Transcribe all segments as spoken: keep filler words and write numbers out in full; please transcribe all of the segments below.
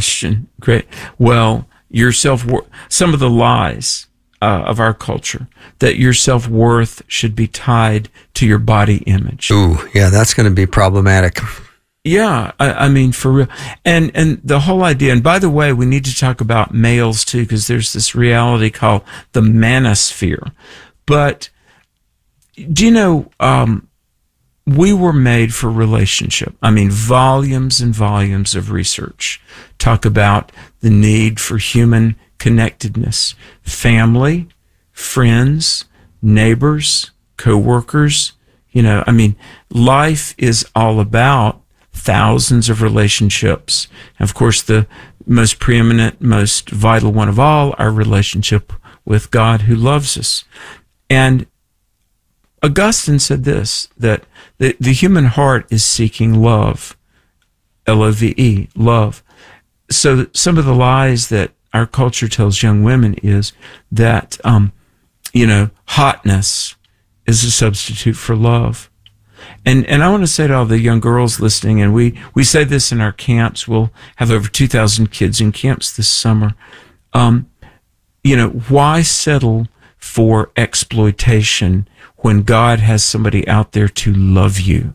question. Great. Well, your self-worth, some of the lies uh, of our culture, that your self-worth should be tied to your body image. Ooh, yeah, that's going to be problematic. Yeah, I, I mean, for real. And and the whole idea, and by the way, we need to talk about males too, because there's this reality called the manosphere. But do you know, um, we were made for relationship. I mean, volumes and volumes of research talk about the need for human connectedness, family, friends, neighbors, co-workers. You know, I mean, life is all about thousands of relationships. And of course, the most preeminent, most vital one of all, our relationship with God who loves us. And Augustine said this, that the, the human heart is seeking love, L O V E, love. So some of the lies that our culture tells young women is that, um, you know, hotness is a substitute for love. And and I want to say to all the young girls listening, and we, we say this in our camps, we'll have over two thousand kids in camps this summer. Um, you know, why settle for exploitation when God has somebody out there to love you?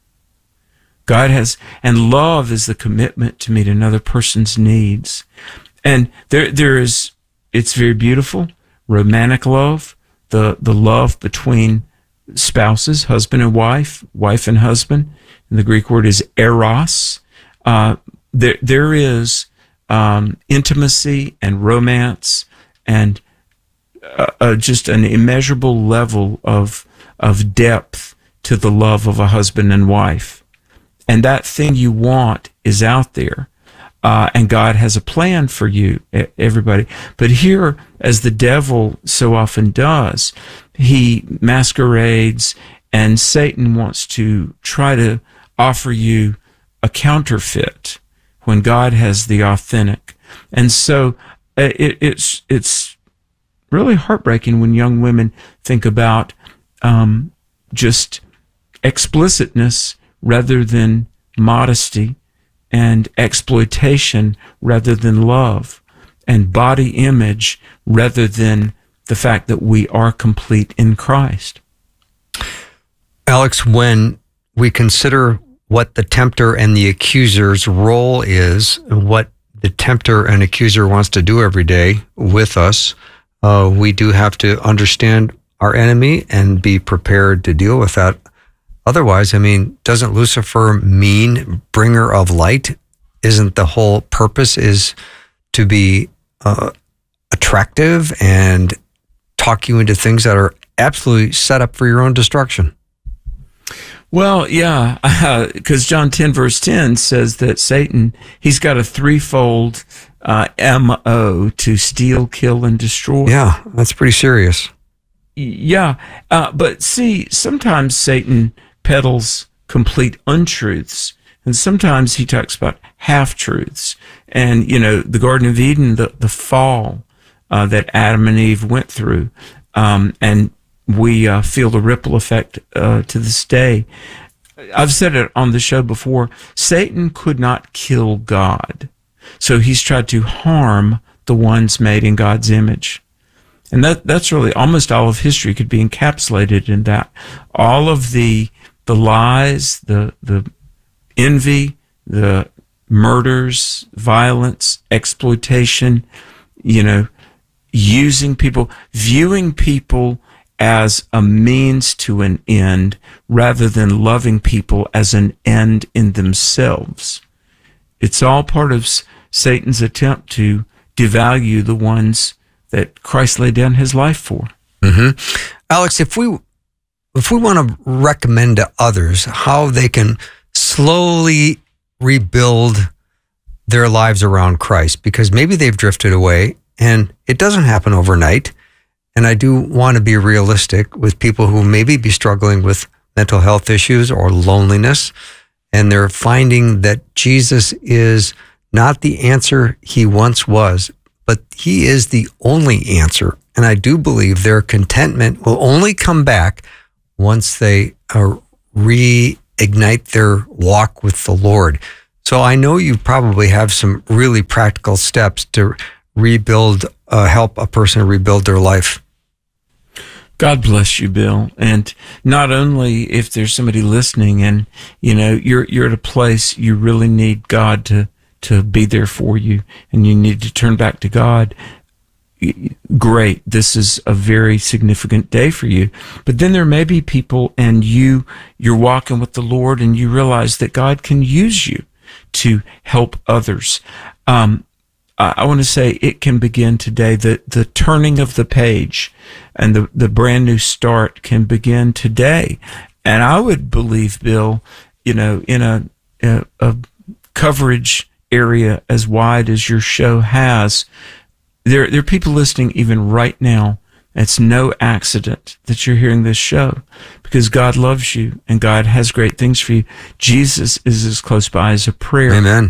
God has, and love is the commitment to meet another person's needs. And there there is, it's very beautiful, romantic love, the, the love between spouses, husband and wife, wife and husband. And the Greek word is eros. Uh, there, there is um, intimacy and romance and uh, uh, just an immeasurable level of of depth to the love of a husband and wife. And that thing you want is out there. Uh, and God has a plan for you, everybody. But here, as the devil so often does, he masquerades, and Satan wants to try to offer you a counterfeit when God has the authentic. And so it, it's it's really heartbreaking when young women think about um, just explicitness rather than modesty, and exploitation rather than love, and body image rather than the fact that we are complete in Christ. Alex, when we consider what the tempter and the accuser's role is, what the tempter and accuser wants to do every day with us, uh, we do have to understand our enemy and be prepared to deal with that. Otherwise, I mean, doesn't Lucifer mean bringer of light? Isn't the whole purpose is to be uh, attractive and talk you into things that are absolutely set up for your own destruction? Well, yeah, because uh, John ten verse ten says that Satan, he's got a threefold uh, M O to steal, kill, and destroy. Yeah, that's pretty serious. Yeah, uh, but see, sometimes Satan peddles complete untruths, and sometimes he talks about half-truths. And, you know, the Garden of Eden, the, the fall uh, that Adam and Eve went through, um, and we uh, feel the ripple effect uh, to this day. I've said it on the show before, Satan could not kill God, so he's tried to harm the ones made in God's image. And that that's really almost all of history could be encapsulated in that. All of the the lies, the the envy, the murders, violence, exploitation, you know, using people, viewing people as a means to an end rather than loving people as an end in themselves. It's all part of Satan's attempt to devalue the ones that Christ laid down his life for. Mm-hmm. Alex, if we if we want to recommend to others how they can slowly rebuild their lives around Christ, because maybe they've drifted away and it doesn't happen overnight. And I do want to be realistic with people who maybe be struggling with mental health issues or loneliness, and they're finding that Jesus is not the answer he once was, but he is the only answer. And I do believe their contentment will only come back once they uh, reignite their walk with the Lord. So I know you probably have some really practical steps to rebuild, uh, help a person rebuild their life. God bless you, Bill. And not only if there's somebody listening and, you know, you're, you're at a place you really need God to, to be there for you and you need to turn back to God. Great. This is a very significant day for you. But then there may be people and you, you're walking with the Lord and you realize that God can use you to help others. Um, I, I want to say it can begin today. The, the turning of the page and the, the brand new start can begin today. And I would believe, Bill, you know, in a, a, a coverage area as wide as your show has, There, there are people listening even right now. It's no accident that you're hearing this show because God loves you and God has great things for you. Jesus is as close by as a prayer. Amen.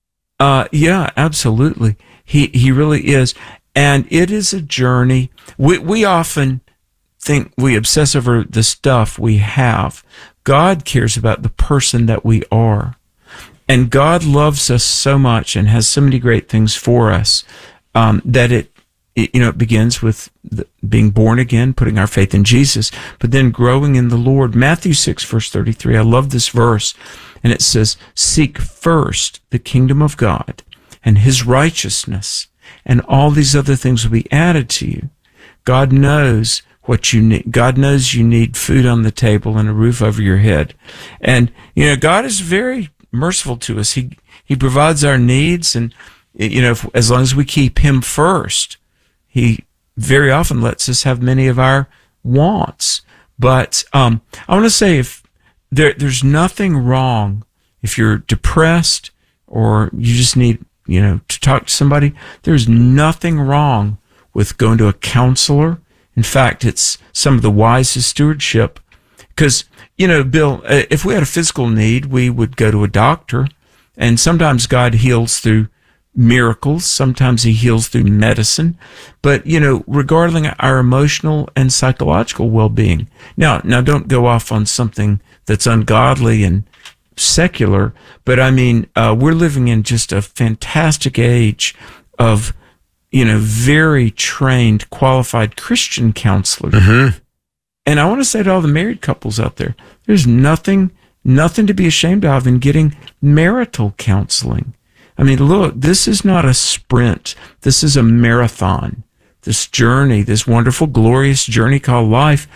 Uh, yeah, absolutely. He, he really is. And it is a journey. We, we often think we obsess over the stuff we have. God cares about the person that we are. And God loves us so much and has so many great things for us. Um, that it, it, you know, it begins with the, being born again, putting our faith in Jesus, but then growing in the Lord. Matthew six, verse thirty-three, I love this verse. And it says, seek first the kingdom of God and his righteousness, and all these other things will be added to you. God knows what you need. God knows you need food on the table and a roof over your head. And, you know, God is very merciful to us. He, he provides our needs, and you know, if, as long as we keep him first, he very often lets us have many of our wants. But um, I want to say if there, there's nothing wrong if you're depressed or you just need, you know, to talk to somebody, there's nothing wrong with going to a counselor. In fact, it's some of the wisest stewardship because, you know, Bill, if we had a physical need, we would go to a doctor, and sometimes God heals through miracles. Sometimes he heals through medicine, but you know, regarding our emotional and psychological well-being. Now, now don't go off on something that's ungodly and secular, but I mean, uh, we're living in just a fantastic age of, you know, very trained, qualified Christian counselors. Mm-hmm. And I want to say to all the married couples out there, there's nothing, nothing to be ashamed of in getting marital counseling. I mean, look, this is not a sprint. This is a marathon. This journey, this wonderful, glorious journey called life,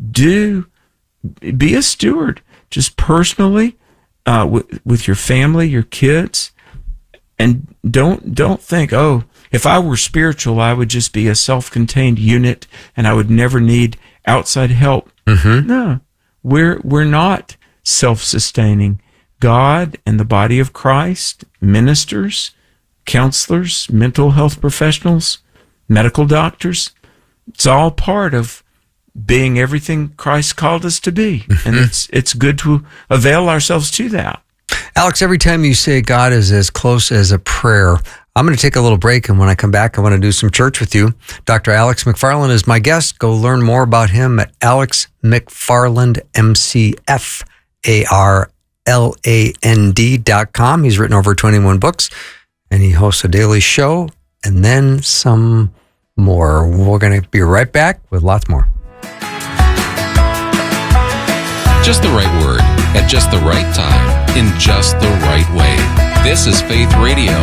do be a steward, just personally, uh, with, with your family, your kids. And don't, don't think, oh, if I were spiritual, I would just be a self-contained unit and I would never need outside help. Mm-hmm. No, we're, we're not self-sustaining. God and the body of Christ, ministers, counselors, mental health professionals, medical doctors, it's all part of being everything Christ called us to be. Mm-hmm. And it's it's good to avail ourselves to that. Alex, every time you say God is as close as a prayer, I'm going to take a little break, and when I come back, I want to do some church with you. Doctor Alex McFarland is my guest. Go learn more about him at Alex McFarland, M C F A R L A N D dot com. He's written over twenty-one books, and he hosts a daily show, and then some more. We're going to be right back with lots more. Just the right word, at just the right time, in just the right way. This is Faith Radio.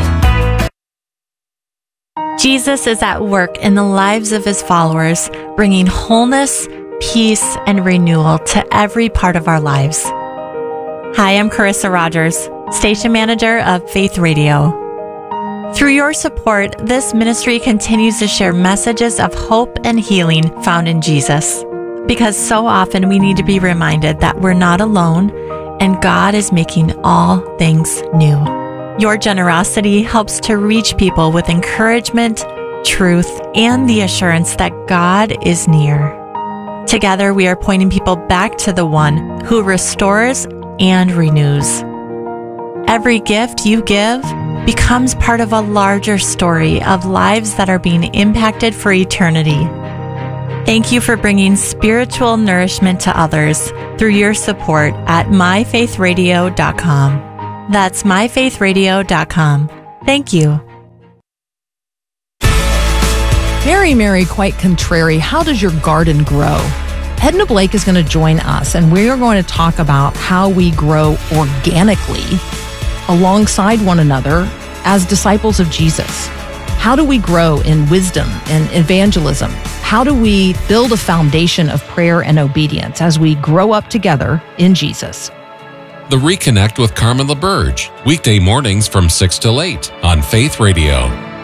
Jesus is at work in the lives of his followers, bringing wholeness, peace, and renewal to every part of our lives. Hi, I'm Carissa Rogers, station manager of Faith Radio. Through your support, this ministry continues to share messages of hope and healing found in Jesus. Because so often we need to be reminded that we're not alone and God is making all things new. Your generosity helps to reach people with encouragement, truth, and the assurance that God is near. Together, we are pointing people back to the one who restores and renews. Every gift you give becomes part of a larger story of lives that are being impacted for eternity. Thank you for bringing spiritual nourishment to others through your support at my faith radio dot com. That's my faith radio dot com. Thank you. Very Merry, Quite Contrary, how does your garden grow? Edna Blake is going to join us, and we are going to talk about how we grow organically alongside one another as disciples of Jesus. How do we grow in wisdom and evangelism? How do we build a foundation of prayer and obedience as we grow up together in Jesus? The Reconnect with Carmen LaBerge, weekday mornings from six till eight on Faith Radio.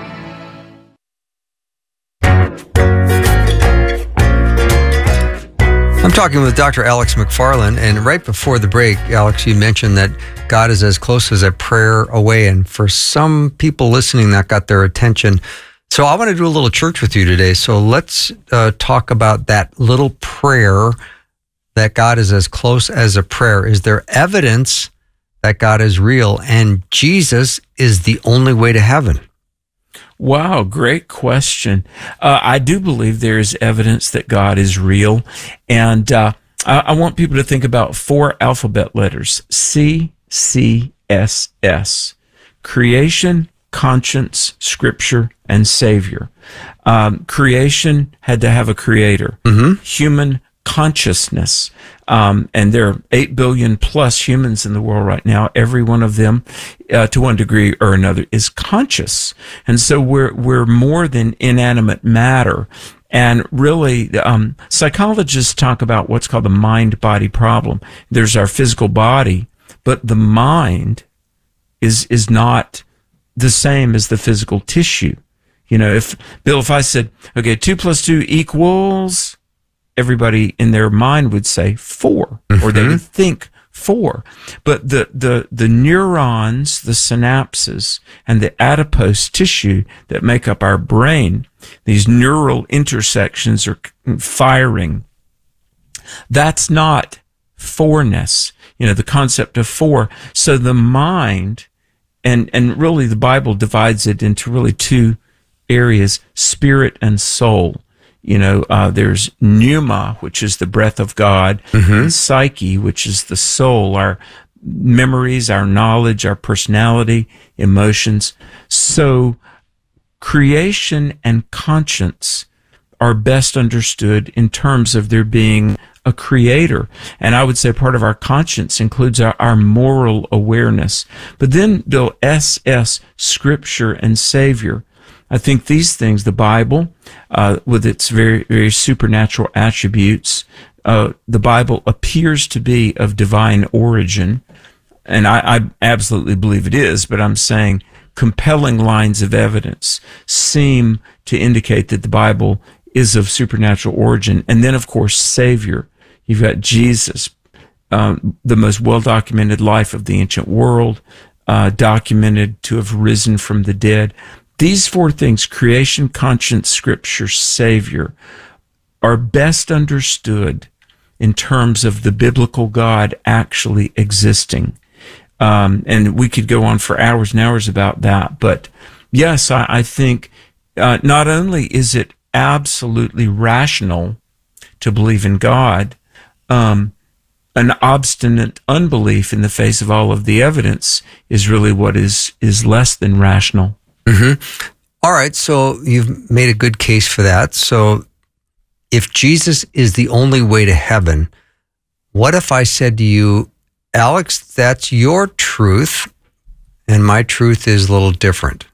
I'm talking with Doctor Alex McFarland, and right before the break, Alex, you mentioned that God is as close as a prayer away, and for some people listening, that got their attention. So I want to do a little church with you today. So let's uh, talk about that little prayer that God is as close as a prayer. Is there evidence that God is real and Jesus is the only way to heaven? Wow, great question. Uh, I do believe there is evidence that God is real. And uh, I, I want people to think about four alphabet letters, C, C, S, S. Creation, conscience, scripture, and savior. Um, creation had to have a creator. Mm-hmm. Human consciousness. Um, and there are eight billion plus humans in the world right now. Every one of them, uh, to one degree or another, is conscious. And so we're, we're more than inanimate matter. And really, um, psychologists talk about what's called the mind-body problem. There's our physical body, but the mind is, is not the same as the physical tissue. You know, if, Bill, if I said, okay, two plus two equals, everybody in their mind would say four, mm-hmm. or they would think four. But the, the, the neurons, the synapses, and the adipose tissue that make up our brain, these neural intersections are firing. That's not fourness, you know, the concept of four. So the mind, and, and really the Bible divides it into really two areas, spirit and soul. You know, uh, there's pneuma, which is the breath of God, mm-hmm. and psyche, which is the soul, our memories, our knowledge, our personality, emotions. So creation and conscience are best understood in terms of there being a creator. And I would say part of our conscience includes our, our moral awareness. But then, Bill, S S, Scripture and Savior. I think these things, the Bible, uh, with its very, very supernatural attributes, uh, the Bible appears to be of divine origin. And I, I absolutely believe it is, but I'm saying compelling lines of evidence seem to indicate that the Bible is of supernatural origin. And then, of course, Savior. You've got Jesus, um, the most well-documented life of the ancient world, uh, documented to have risen from the dead. These four things, creation, conscience, scripture, Savior, are best understood in terms of the biblical God actually existing. Um, and we could go on for hours and hours about that. But yes, I, I think uh, not only is it absolutely rational to believe in God, um, an obstinate unbelief in the face of all of the evidence is really what is, is less than rational. Mm-hmm. All right, so you've made a good case for that. So if Jesus is the only way to heaven, what if I said to you, Alex, that's your truth, and my truth is a little different?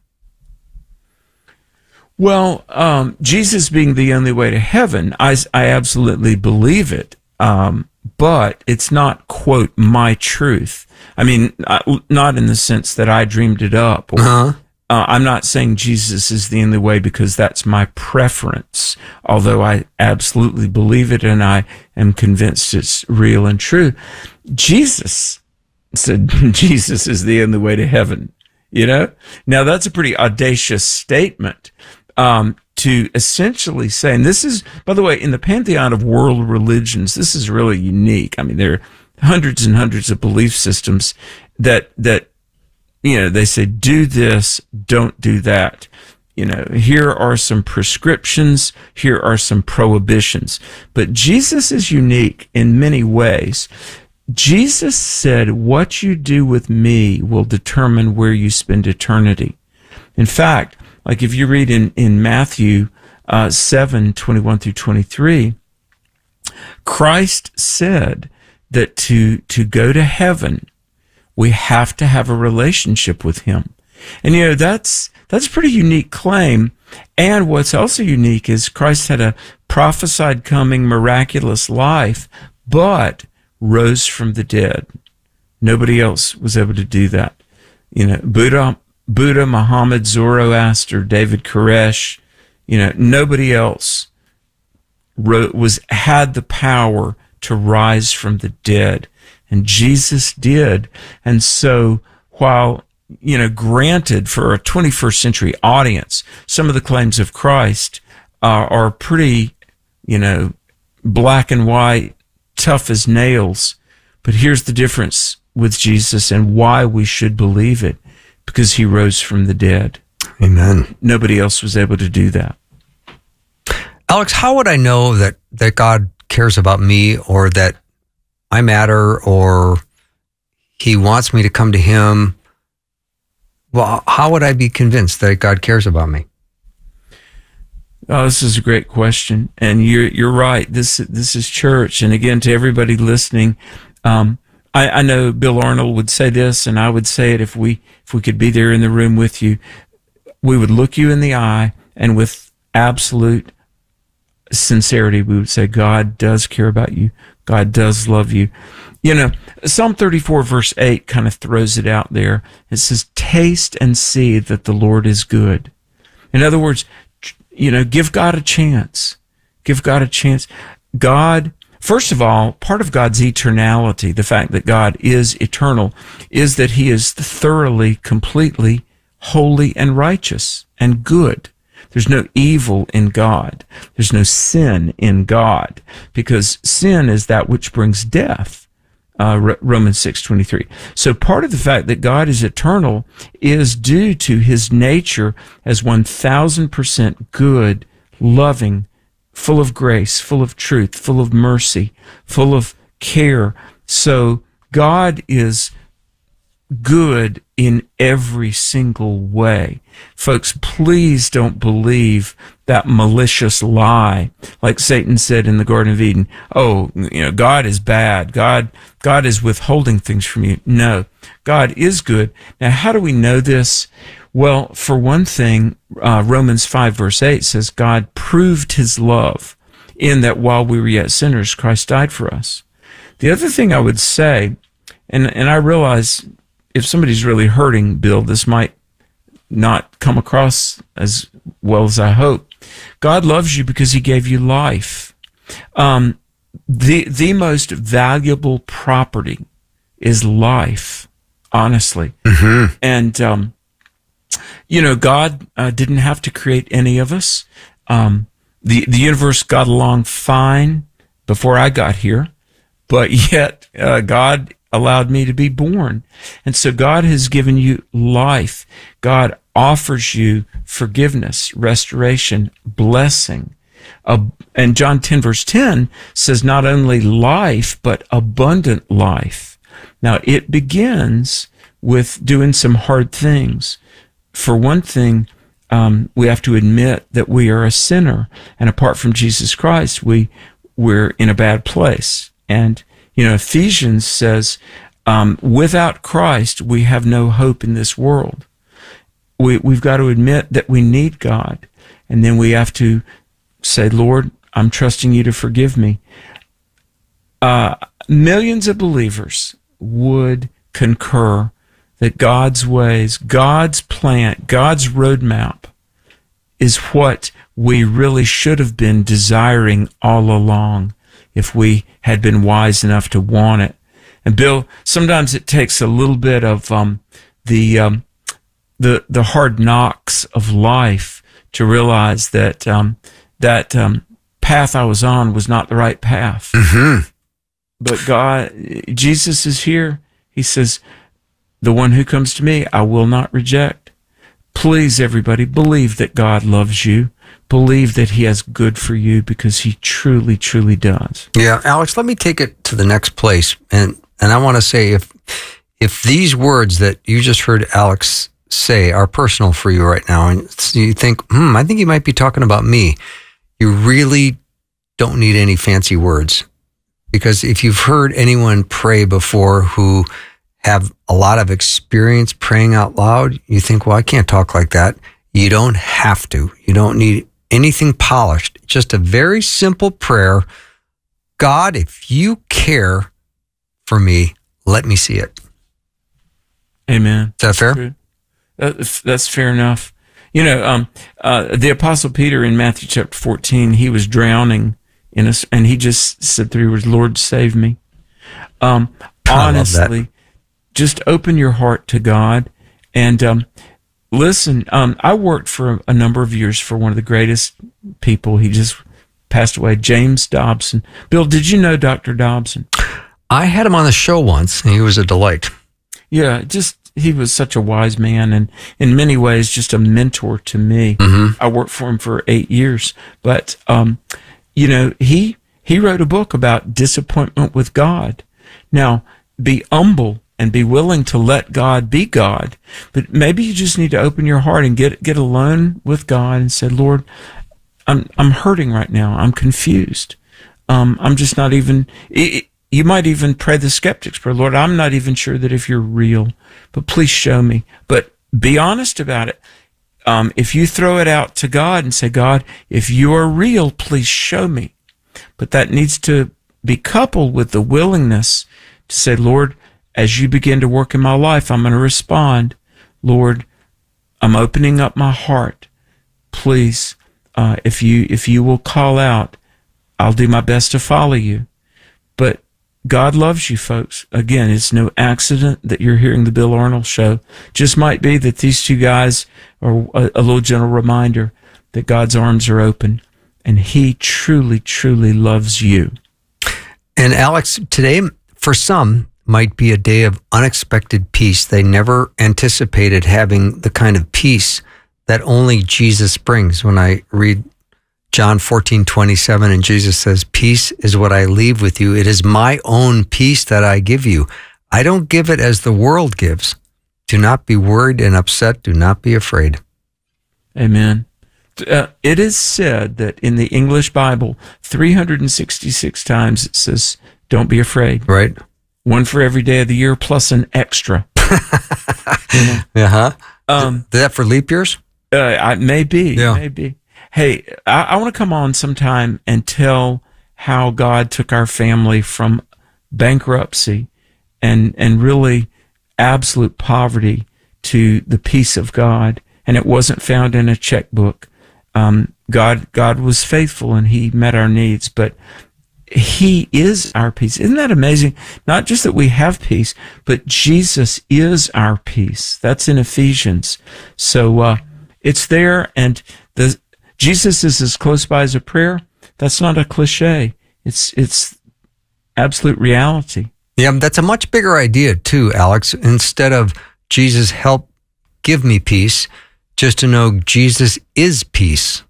Well, um, Jesus being the only way to heaven, I, I absolutely believe it, um, but it's not, quote, my truth. I mean, not in the sense that I dreamed it up, or uh-huh. Uh, I'm not saying Jesus is the only way because that's my preference, although I absolutely believe it and I am convinced it's real and true. Jesus said Jesus is the only way to heaven, you know? Now, that's a pretty audacious statement um, to essentially say, and this is, by the way, in the pantheon of world religions, this is really unique. I mean, there are hundreds and hundreds of belief systems that that you know, they say, do this, don't do that. You know, here are some prescriptions, here are some prohibitions. But Jesus is unique in many ways. Jesus said, what you do with me will determine where you spend eternity. In fact, like if you read in, in Matthew uh, seven, twenty-one through twenty-three, Christ said that to, to go to heaven, we have to have a relationship with him. And, you know, that's, that's a pretty unique claim. And what's also unique is Christ had a prophesied coming miraculous life, but rose from the dead. Nobody else was able to do that. You know, Buddha, Buddha, Muhammad, Zoroaster, David Koresh, you know, nobody else wrote, was, had the power to rise from the dead. And Jesus did. And so while, you know, granted for a twenty-first century audience, some of the claims of Christ uh, are pretty, you know, black and white, tough as nails. But here's the difference with Jesus and why we should believe it, because he rose from the dead. Amen. Nobody else was able to do that. Alex, how would I know that, that God cares about me, or that I matter, or he wants me to come to him? Well, how would I be convinced that God cares about me? Oh, this is a great question, and you're you're right. This this is church, and again, to everybody listening, um, I, I know Bill Arnold would say this, and I would say it if we if we could be there in the room with you. We would look you in the eye, and with absolute sincerity, we would say, God does care about you. God does love you. You know, Psalm thirty-four verse eight kind of throws it out there. It says, taste and see that the Lord is good. In other words, you know, give God a chance. Give God a chance. God, first of all, part of God's eternality, the fact that God is eternal, is that he is thoroughly, completely holy and righteous and good. There's no evil in God. There's no sin in God, because sin is that which brings death. Uh, Romans six twenty-three. So part of the fact that God is eternal is due to his nature as one thousand percent good, loving, full of grace, full of truth, full of mercy, full of care. So God is good in every single way. Folks, please don't believe that malicious lie. Like Satan said in the Garden of Eden, oh, you know, God is bad. God, God is withholding things from you. No, God is good. Now, how do we know this? Well, for one thing, uh, Romans five verse eight says God proved his love in that while we were yet sinners, Christ died for us. The other thing I would say, and, and I realize if somebody's really hurting, Bill, this might not come across as well as I hope. God loves you because he gave you life. Um, the the most valuable property is life, honestly. Mm-hmm. And, um, you know, God uh, didn't have to create any of us. Um, the, the universe got along fine before I got here, but yet uh, God allowed me to be born. And so God has given you life. God offers you forgiveness, restoration, blessing. Uh, and John ten verse ten says not only life, but abundant life. Now, it begins with doing some hard things. For one thing, um, we have to admit that we are a sinner. And apart from Jesus Christ, we, we're in a bad place. And you know, Ephesians says, um, without Christ, we have no hope in this world. We, we've got to admit that we need God. And then we have to say, Lord, I'm trusting you to forgive me. Uh, millions of believers would concur that God's ways, God's plan, God's roadmap is what we really should have been desiring all along, if we had been wise enough to want it. And Bill, sometimes it takes a little bit of um, the um, the the hard knocks of life to realize that um, that um, path I was on was not the right path. Mm-hmm. But God, Jesus is here. He says, "The one who comes to me, I will not reject." Please, everybody, believe that God loves you. Believe that he has good for you, because he truly, truly does. Yeah, Alex, let me take it to the next place. And And I want to say, if if these words that you just heard Alex say are personal for you right now, and you think, hmm, I think he might be talking about me, you really don't need any fancy words. Because if you've heard anyone pray before who have a lot of experience praying out loud, you think, well, I can't talk like that. You don't have to. You don't need anything polished. Just a very simple prayer. God, if you care for me, let me see it. Amen. Is that fair? That's, that's fair enough. You know, um, uh, the Apostle Peter in Matthew chapter fourteen, he was drowning in us, and he just said three words, Lord, save me. Um, honestly, just open your heart to God. And um, listen, um, I worked for a number of years for one of the greatest people. He just passed away, James Dobson. Bill, did you know Doctor Dobson? I had him on the show once, and he was a delight. Yeah, just he was such a wise man, and in many ways, just a mentor to me. Mm-hmm. I worked for him for eight years, but um, you know, he he wrote a book about disappointment with God. Now, be humble and be willing to let God be God, but maybe you just need to open your heart and get get alone with God and say, Lord, I'm I'm hurting right now. I'm confused. Um, I'm just not even. It, You might even pray the skeptic's prayer, Lord, I'm not even sure that if you're real, but please show me. But be honest about it. Um, if you throw it out to God and say, God, if you are real, please show me. But that needs to be coupled with the willingness to say, Lord, as you begin to work in my life, I'm going to respond. Lord, I'm opening up my heart. Please, uh, if you if you will call out, I'll do my best to follow you. But God loves you, folks. Again, it's no accident that you're hearing the Bill Arnold Show. Just might be that these two guys are a, a little gentle reminder that God's arms are open, and He truly, truly loves you. And Alex, today, for some, might be a day of unexpected peace. They never anticipated having the kind of peace that only Jesus brings. When I read John fourteen twenty-seven, and Jesus says, peace is what I leave with you. It is my own peace that I give you. I don't give it as the world gives. Do not be worried and upset. Do not be afraid. Amen. Uh, it is said that in the English Bible, three hundred sixty-six times it says, don't be afraid. Right. One for every day of the year plus an extra. Uh-huh. Um, Is that for leap years? Uh, I, maybe. Yeah. Maybe. Hey, I, I want to come on sometime and tell how God took our family from bankruptcy and and really absolute poverty to the peace of God. And it wasn't found in a checkbook. Um, God God was faithful and He met our needs, but He is our peace. Isn't that amazing? Not just that we have peace, but Jesus is our peace. That's in Ephesians. So uh, it's there, and the Jesus is as close by as a prayer. That's not a cliche. It's it's absolute reality. Yeah, that's a much bigger idea too, Alex. Instead of Jesus help give me peace, just to know Jesus is peace.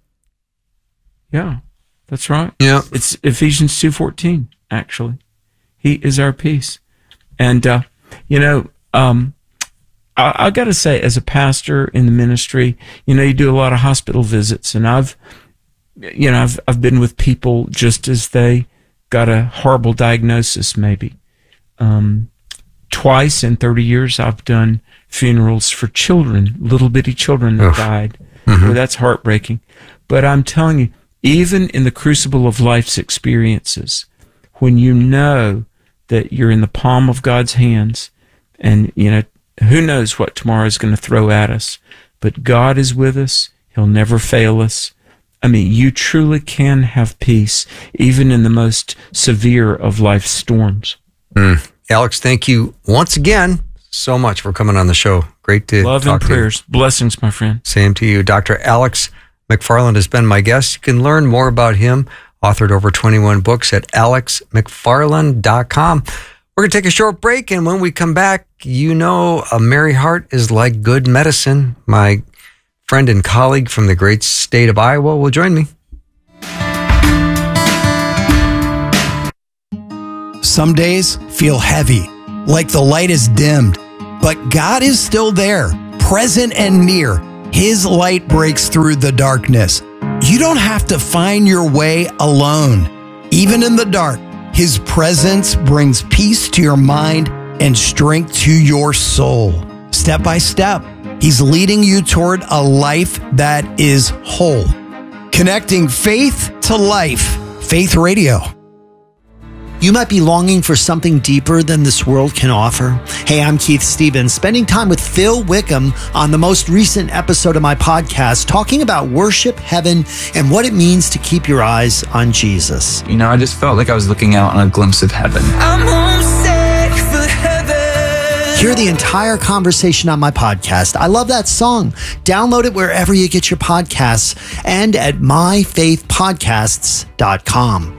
Yeah, that's right. Yeah, it's Ephesians two fourteen. Actually, He is our peace, and uh, you know. Um, I, I got to say, as a pastor in the ministry, you know, you do a lot of hospital visits, and I've, you know, I've I've been with people just as they got a horrible diagnosis, maybe. Um, twice in thirty years, I've done funerals for children, little bitty children that Oof. died. Mm-hmm. Well, that's heartbreaking. But I'm telling you, even in the crucible of life's experiences, when you know that you're in the palm of God's hands, and you know. Who knows what tomorrow is going to throw at us, but God is with us. He'll never fail us. I mean, you truly can have peace, even in the most severe of life's storms. Mm. Alex, thank you once again so much for coming on the show. Great to Love talk and prayers. To you. Blessings, my friend. Same to you. Doctor Alex McFarland has been my guest. You can learn more about him, authored over twenty-one books at alex mcfarland dot com. We're going to take a short break, and when we come back, you know a merry heart is like good medicine. My friend and colleague from the great state of Iowa will join me. Some days feel heavy, like the light is dimmed, but God is still there, present and near. His light breaks through the darkness. You don't have to find your way alone. Even in the dark, His presence brings peace to your mind and strength to your soul. Step by step, He's leading you toward a life that is whole. Connecting faith to life. Faith Radio. You might be longing for something deeper than this world can offer. Hey, I'm Keith Stevens, spending time with Phil Wickham on the most recent episode of my podcast, talking about worship, heaven, and what it means to keep your eyes on Jesus. You know, I just felt like I was looking out on a glimpse of heaven. I'm homesick for heaven. Hear the entire conversation on my podcast. I love that song. Download it wherever you get your podcasts and at my faith podcasts dot com.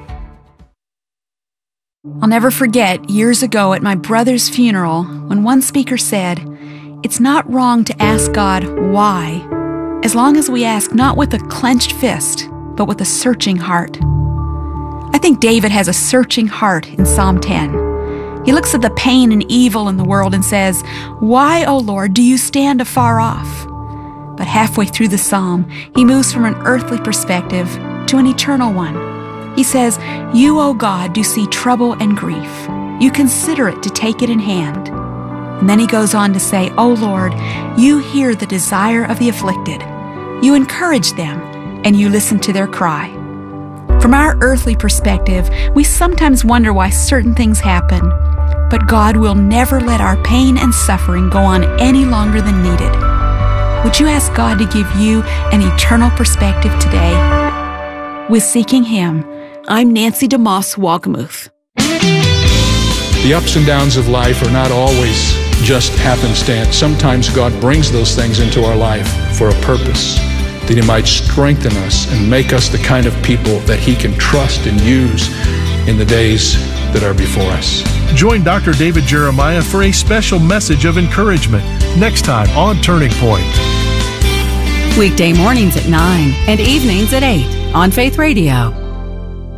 I'll never forget years ago at my brother's funeral when one speaker said, "It's not wrong to ask God why, as long as we ask not with a clenched fist, but with a searching heart." I think David has a searching heart in Psalm ten. He looks at the pain and evil in the world and says, "Why, O Lord, do you stand afar off?" But halfway through the psalm, he moves from an earthly perspective to an eternal one. He says, "You, O God, do see trouble and grief. You consider it to take it in hand." And then he goes on to say, "O Lord, you hear the desire of the afflicted. You encourage them, and you listen to their cry." From our earthly perspective, we sometimes wonder why certain things happen, but God will never let our pain and suffering go on any longer than needed. Would you ask God to give you an eternal perspective today? With Seeking Him, I'm Nancy DeMoss Wolgemuth. The ups and downs of life are not always just happenstance. Sometimes God brings those things into our life for a purpose, that He might strengthen us and make us the kind of people that He can trust and use in the days that are before us. Join Doctor David Jeremiah for a special message of encouragement next time on Turning Point. Weekday mornings at nine and evenings at eight on Faith Radio.